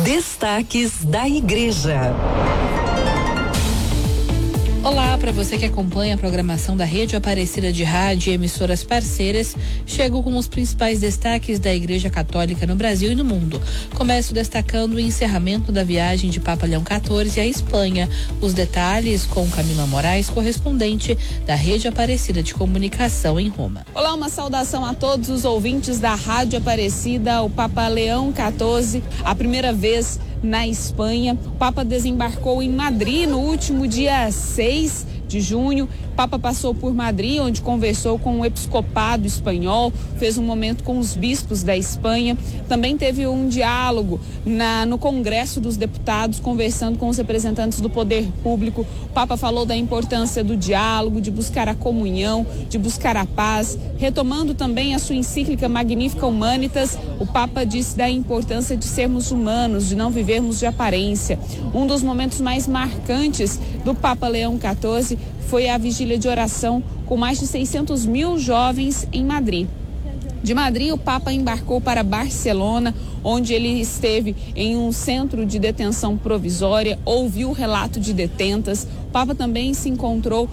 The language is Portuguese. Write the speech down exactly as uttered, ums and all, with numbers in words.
Destaques da Igreja. Olá, para você que acompanha a programação da Rede Aparecida de Rádio e emissoras parceiras, chego com os principais destaques da Igreja Católica no Brasil e no mundo. Começo destacando o encerramento da viagem de Papa Leão quatorze à Espanha. Os detalhes com Camila Moraes, correspondente da Rede Aparecida de Comunicação em Roma. Olá, uma saudação a todos os ouvintes da Rádio Aparecida. O Papa Leão quatorze, a primeira vez na Espanha. O Papa desembarcou em Madrid no último dia seis de junho. O Papa passou por Madrid, onde conversou com o episcopado espanhol, fez um momento com os bispos da Espanha. Também teve um diálogo na, no Congresso dos Deputados, conversando com os representantes do poder público. O Papa falou da importância do diálogo, de buscar a comunhão, de buscar a paz. Retomando também a sua encíclica Magnificat Humanitas, o Papa disse da importância de sermos humanos, de não vivermos de aparência. Um dos momentos mais marcantes do Papa Leão quatorze foi a vigília de oração com mais de seiscentos mil jovens em Madrid. De Madrid, o Papa embarcou para Barcelona, onde ele esteve em um centro de detenção provisória, ouviu o relato de detentas. O Papa também se encontrou